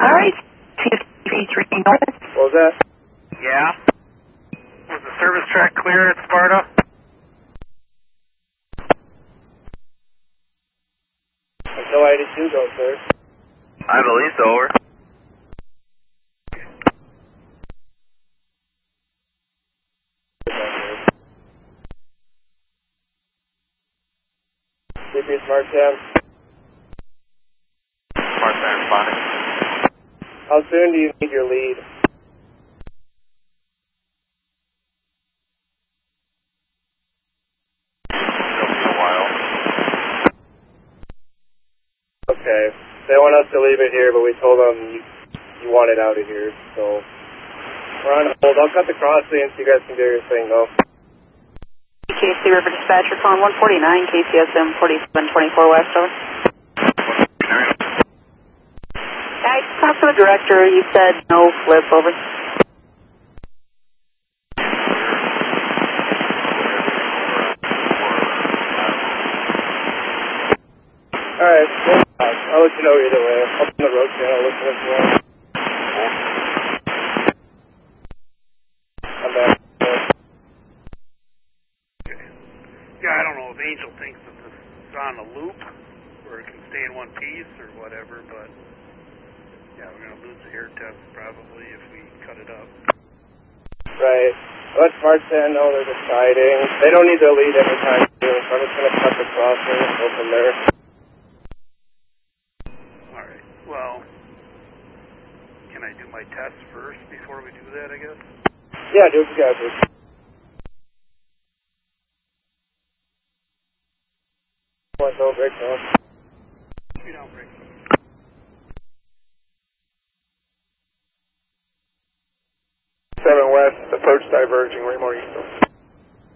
Alright, T3 North. What was that? Yeah. Was the service track clear at Sparta? Until 82 goes, sir. I believe so, over. CP Smart Sam. Smart Sam responding. How soon do you need your lead? It'll be a while. Okay. They want us to leave it here, but we told them you want it out of here, so we're on hold. I'll cut the crossing so you guys can do your thing, though. KC River Dispatcher calling 149, KCSM 4724 West, over. I talked to the director, you said no flip, over. Alright, I'll let you know either way. Up on the road channel, listen as well. I'm back. Yeah, I don't know if Angel thinks that this is on a loop, or it can stay in one piece, or whatever, but yeah, we're going to lose the air test probably if we cut it up. Right. Let Smart Sam know they're deciding. They don't need their lead anytime soon, so I'm just going to cut the crossing and go from there. Alright, well, can I do my test first before we do that, I guess? Yeah, do what you gotta do. Don't break down. You don't break. 7 West, approach diverging, way more east.